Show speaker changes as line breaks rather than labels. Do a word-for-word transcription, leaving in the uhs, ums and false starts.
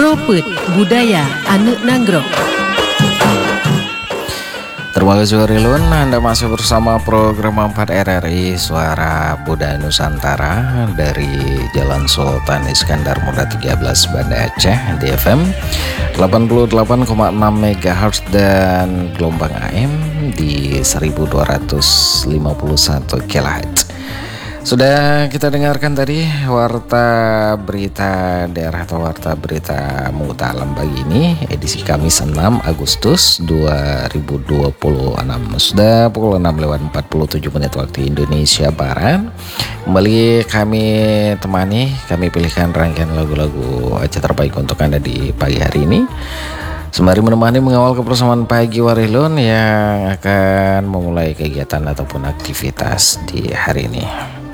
Propet Budaya Anu Nanggrok.
Terima kasih Warilun, Anda masih bersama program empat R R I Suara Budaya Nusantara dari Jalan Sultan Iskandar Muda tiga belas Banda Aceh di F M delapan puluh delapan koma enam megahertz dan gelombang A M di seribu dua ratus lima puluh satu kilohertz. Sudah kita dengarkan tadi warta berita daerah atau warta berita Muta Alam pagi ini edisi Kamis enam Agustus dua ribu dua puluh enam. Sudah pukul enam lewat empat puluh tujuh menit waktu Indonesia Barat. Kembali kami temani, kami pilihkan rangkaian lagu-lagu Aceh terbaik untuk Anda di pagi hari ini. Sembari menemani mengawal kebersamaan pagi Warilun yang akan memulai kegiatan ataupun aktivitas di hari ini.